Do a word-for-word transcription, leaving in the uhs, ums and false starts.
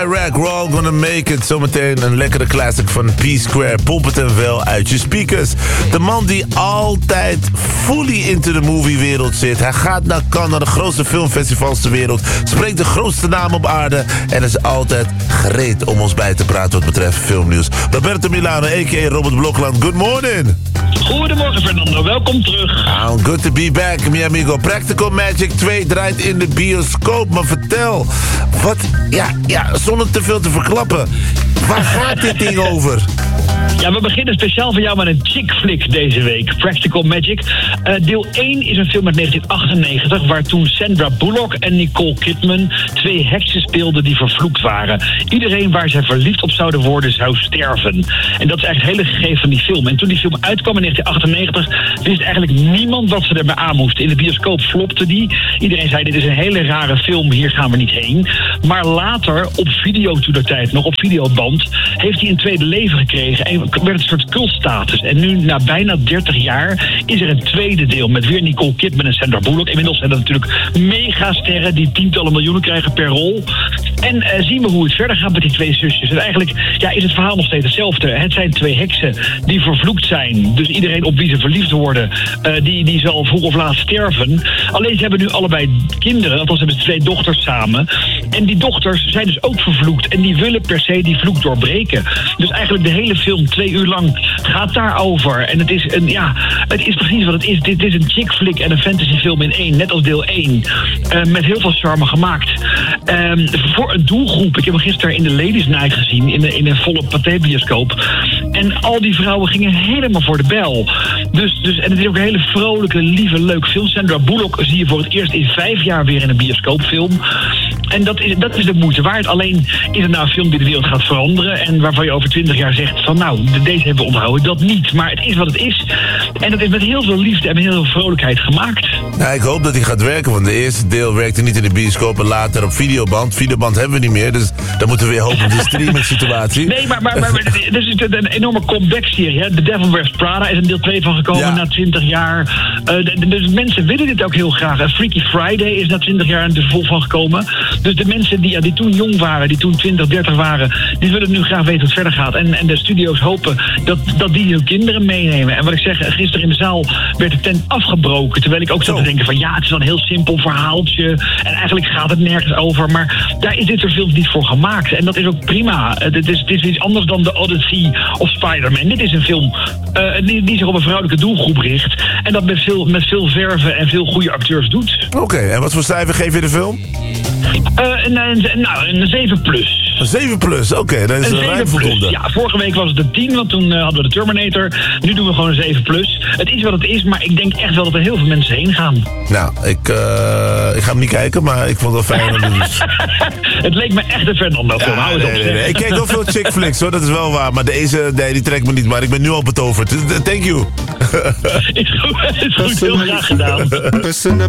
Iraq, we're all gonna make it. Zometeen een lekkere classic van P-Square. Pomp het en wel uit je speakers. De man die altijd fully into the movie wereld zit. Hij gaat naar Cannes, naar de grootste filmfestivals ter wereld. Spreekt de grootste naam op aarde. En is altijd gereed om ons bij te praten wat betreft filmnieuws. Roberto Milano, a k a. Robert Blokland. Good morning. Goedemorgen Fernando, welkom terug. Oh, good to be back, mi amigo. Practical Magic twee draait in de bioscoop. Maar vertel, wat, ja, ja, zonder te veel te verklappen. Waar gaat dit ding over? Ja, we beginnen speciaal voor jou met een chick flick deze week. Practical Magic. Uh, deel één is een film uit negentien achtennegentig... waar toen Sandra Bullock en Nicole Kidman twee heksen speelden die vervloekt waren. Iedereen waar zij verliefd op zouden worden zou sterven. En dat is eigenlijk het hele gegeven van die film. En toen die film uitkwam in negentien achtennegentig... wist eigenlijk niemand wat ze ermee aan moesten. In de bioscoop flopte die. Iedereen zei, dit is een hele rare film, hier gaan we niet heen. Maar later, op video toen de tijd nog, op videoband... heeft hij een tweede leven gekregen... en werd een soort cultstatus. En nu, na bijna dertig jaar, is er een tweede deel... met weer Nicole Kidman en Sandra Bullock. Inmiddels zijn dat natuurlijk megasterren... die tientallen miljoenen krijgen per rol. En uh, zien we hoe het verder gaat met die twee zusjes. En eigenlijk ja, is het verhaal nog steeds hetzelfde. Het zijn twee heksen die vervloekt zijn. Dus iedereen op wie ze verliefd worden... Uh, die, die zal vroeg of laat sterven. Alleen ze hebben nu allebei kinderen. Althans hebben ze twee dochters samen. En die dochters zijn dus ook vervloekt. En die willen per se die vloek doorbreken. Dus eigenlijk de hele film... twee uur lang gaat daarover. En het is een, ja, het is precies wat het is. Dit is een chick flick en een fantasyfilm in één. Net als deel één. Uh, met heel veel charme gemaakt. Um, voor een doelgroep. Ik heb hem gisteren in de Ladies Night gezien. In, de, in een volle pathé-bioscoop. En al die vrouwen gingen helemaal voor de bel. Dus, dus, en het is ook een hele vrolijke, lieve, leuk film. Sandra Bullock zie je voor het eerst in vijf jaar weer in een bioscoopfilm. En dat is, dat is de moeite waard. Alleen is het nou een film die de wereld gaat veranderen. En waarvan je over twintig jaar zegt van nou, deze hebben we onthouden. Dat niet. Maar het is wat het is. En dat is met heel veel liefde en met heel veel vrolijkheid gemaakt. Nou, ik hoop dat hij gaat werken. Want de eerste deel werkte niet in de bioscoop en later op videoband. Videoband hebben we niet meer. Dus dan moeten we weer hopen op de streaming situatie. Nee, maar, maar, maar, maar er is een enorme comeback-serie. The Devil Wears Prada is een deel twee van gekomen ja. na twintig jaar. Uh, dus mensen willen dit ook heel graag. Uh, Freaky Friday is na twintig jaar een vervolg van gekomen. Dus de mensen die, ja, die toen jong waren, die toen twintig, dertig waren... die willen nu graag weten hoe het verder gaat. En, en de studio's hopen dat, dat die hun kinderen meenemen. En wat ik zeg, gisteren in de zaal werd de tent afgebroken. Terwijl ik ook zat te denken van ja, het is wel een heel simpel verhaaltje. En eigenlijk gaat het nergens over. Maar daar is dit soort films niet voor gemaakt. En dat is ook prima. Het is, het is iets anders dan The Odyssey of Spider-Man. Dit is een film uh, die, die zich op een vrouwelijke doelgroep richt. En dat met veel, met veel verven en veel goede acteurs doet. Oké, okay, en wat voor cijfer geef je de film? Uh, een, een, nou, een zeven plus. Een zeven plus, oké, okay, dat is een, een ruim voldoende. Ja, vorige week was het een tien, want toen uh, hadden we de Terminator. Nu doen we gewoon een zeven plus. Het is wat het is, maar ik denk echt wel dat er heel veel mensen heen gaan. Nou, ik, uh, ik ga hem niet kijken, maar ik vond het wel fijn. Om dus... Het leek me echt een Fernando film. Ja, nee, nee, nee. Ik kijk wel veel chick flicks hoor, dat is wel waar. Maar deze, nee, die trekt me niet, maar ik ben nu al betoverd. Thank you. Is goed, is goed, heel graag gedaan.